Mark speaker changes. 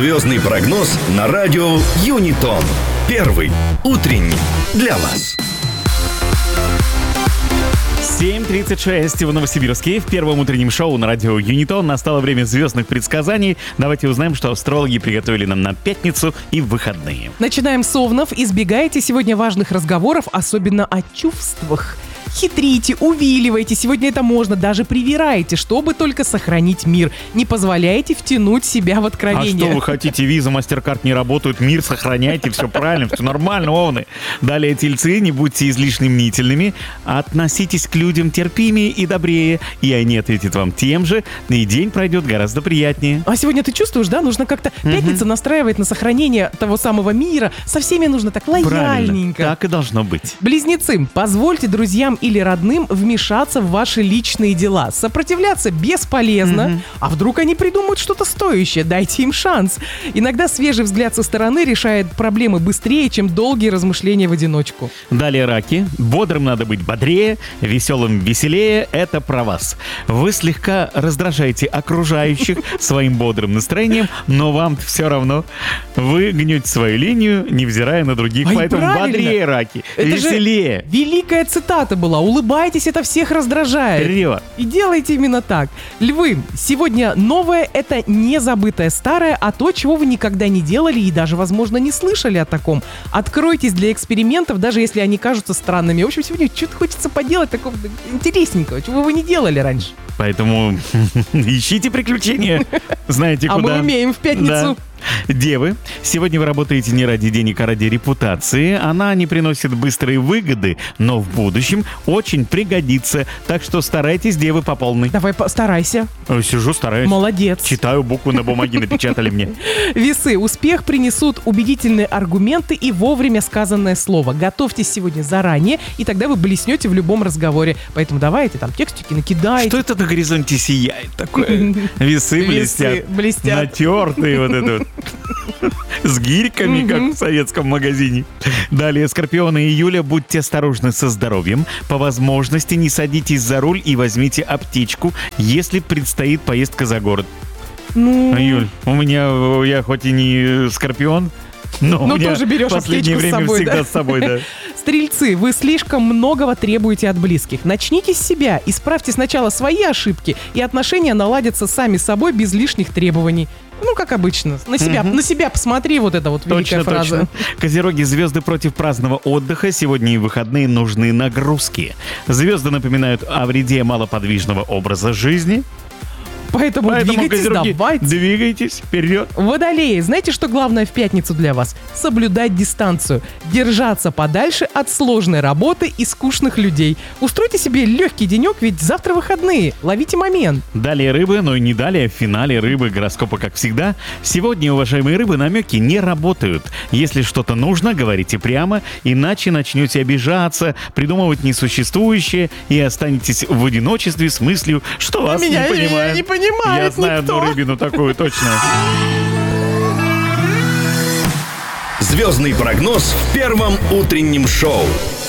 Speaker 1: Звездный прогноз на радио Юнитон. Первый утренний для вас.
Speaker 2: 7:36 в Новосибирске. В первом утреннем шоу на радио Юнитон настало время звездных предсказаний. Давайте узнаем, что астрологи приготовили нам на пятницу и в выходные.
Speaker 3: Начинаем с овнов. Избегайте сегодня важных разговоров, особенно о чувствах. Хитрите, увиливайте, сегодня это можно, даже привирайте, чтобы только сохранить мир. Не позволяйте втянуть себя в откровение.
Speaker 2: А что вы хотите, виза, мастер-карт не работают, мир сохраняйте, все правильно, все нормально, овны. Далее, тельцы, не будьте излишне мнительными, относитесь к людям терпимее и добрее, и они ответят вам тем же, и день пройдет гораздо приятнее.
Speaker 3: А сегодня ты чувствуешь, да, нужно как-то пятница настраивать на сохранение того самого мира, со всеми нужно так лояльненько.
Speaker 2: Правильно, так и должно быть.
Speaker 3: Близнецы, позвольте друзьям или родным вмешаться в ваши личные дела. Сопротивляться бесполезно. А вдруг они придумают что-то стоящее? Дайте им шанс. Иногда свежий взгляд со стороны решает проблемы быстрее, чем долгие размышления в одиночку.
Speaker 2: Далее, раки. Бодрым надо быть бодрее, веселым веселее. Это про вас. Вы слегка раздражаете окружающих своим бодрым настроением, но вам все равно. Вы гнете свою линию, невзирая на других.
Speaker 3: Ай,
Speaker 2: поэтому
Speaker 3: правильно.
Speaker 2: бодрее, раки.
Speaker 3: Это
Speaker 2: веселее.
Speaker 3: же великая цитата была. Улыбайтесь, это всех раздражает.
Speaker 2: Вперед.
Speaker 3: И делайте именно так. Львы, сегодня новое — это не забытое старое, а то, чего вы никогда не делали и даже, возможно, не слышали о таком. Откройтесь для экспериментов, даже если они кажутся странными. В общем, сегодня что-то хочется поделать такого интересненького, чего вы не делали раньше.
Speaker 2: Поэтому ищите приключения. Знаете,
Speaker 3: А
Speaker 2: куда.
Speaker 3: мы умеем в пятницу.
Speaker 2: Да. Девы, сегодня вы работаете не ради денег, а ради репутации. Она не приносит быстрые выгоды, но в будущем очень пригодится. Так что старайтесь, девы, по полной.
Speaker 3: Давай, старайся.
Speaker 2: Сижу, стараюсь.
Speaker 3: Молодец.
Speaker 2: Читаю буквы на бумаге, напечатали мне.
Speaker 3: Весы, успех принесут убедительные аргументы и вовремя сказанное слово. Готовьтесь сегодня заранее, и тогда вы блеснете в любом разговоре. Поэтому давайте там текстики накидайте.
Speaker 2: Что это на горизонте сияет такое? Весы блестят. Натертые вот это вот. С гирьками, как в советском магазине. Далее, скорпионы и Юля, будьте осторожны со здоровьем. По возможности не садитесь за руль и возьмите аптечку, если предстоит поездка за город. Юль, я хоть и не скорпион, но у меня
Speaker 3: тоже берешь
Speaker 2: в последнее
Speaker 3: аптечку с
Speaker 2: время
Speaker 3: собой,
Speaker 2: всегда
Speaker 3: да?
Speaker 2: с собой, да.
Speaker 3: Стрельцы, вы слишком многого требуете от близких. Начните с себя, исправьте сначала свои ошибки, и отношения наладятся сами собой без лишних требований. Ну, как обычно. На себя посмотри, вот эта вот великая фраза.
Speaker 2: Точно. Козероги, звезды против праздного отдыха. Сегодня и выходные нужны нагрузки. Звезды напоминают о вреде малоподвижного образа жизни.
Speaker 3: Поэтому двигайтесь,
Speaker 2: козероги,
Speaker 3: давайте.
Speaker 2: двигайтесь вперед.
Speaker 3: Водолеи, знаете, что главное в пятницу для вас? Соблюдать дистанцию. Держаться подальше от сложной работы и скучных людей. Устройте себе легкий денек, ведь завтра выходные. Ловите момент.
Speaker 2: Далее рыбы, но и не далее. В финале рыбы гороскопа, как всегда. Сегодня, уважаемые рыбы, намеки не работают. Если что-то нужно, говорите прямо, иначе начнете обижаться, придумывать несуществующее и останетесь в одиночестве с мыслью, что вас не понимают.
Speaker 3: Не понимает
Speaker 2: Я знаю
Speaker 3: никто.
Speaker 2: одну рыбину такую, точно.
Speaker 1: Звездный прогноз в первом утреннем шоу.